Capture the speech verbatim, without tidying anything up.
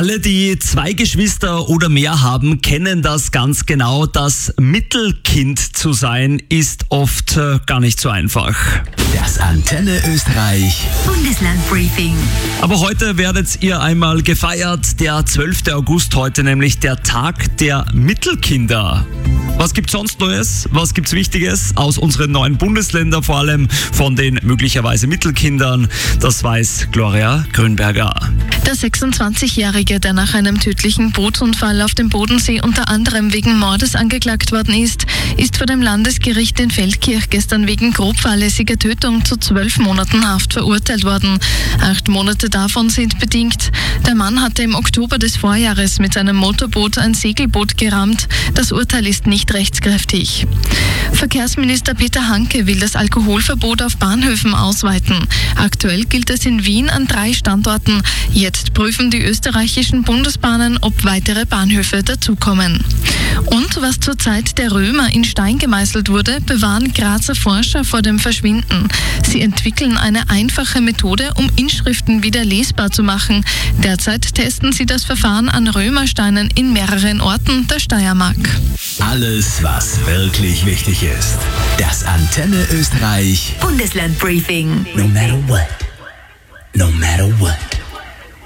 Alle, die zwei Geschwister oder mehr haben, kennen das ganz genau. Das Mittelkind zu sein, ist oft äh, gar nicht so einfach. Das Antenne Österreich Bundeslandbriefing. Aber heute werdet ihr einmal gefeiert, der zwölfte August, heute nämlich der Tag der Mittelkinder. Was gibt's sonst Neues? Was gibt's Wichtiges aus unseren neuen Bundesländern, vor allem von den möglicherweise Mittelkindern? Das weiß Gloria Grünberger. Der sechsundzwanzigjährige, der nach einem tödlichen Bootsunfall auf dem Bodensee unter anderem wegen Mordes angeklagt worden ist, ist vor dem Landesgericht in Feldkirch gestern wegen grob fahrlässiger Tötung zu zwölf Monaten Haft verurteilt worden. Acht Monate davon sind bedingt. Der Mann hatte im Oktober des Vorjahres mit seinem Motorboot ein Segelboot gerammt. Das Urteil ist nicht rechtskräftig. Verkehrsminister Peter Hanke will das Alkoholverbot auf Bahnhöfen ausweiten. Aktuell gilt es in Wien an drei Standorten. Jetzt prüfen die österreichischen Bundesbahnen, ob weitere Bahnhöfe dazukommen. Und was zur Zeit der Römer in Stein gemeißelt wurde, bewahren Grazer Forscher vor dem Verschwinden. Sie entwickeln eine einfache Methode, um Inschriften wieder lesbar zu machen. Derzeit testen sie das Verfahren an Römersteinen in mehreren Orten der Steiermark. Alles, was wirklich wichtig ist. Das Antenne Österreich Bundeslandbriefing. No matter what. No matter what.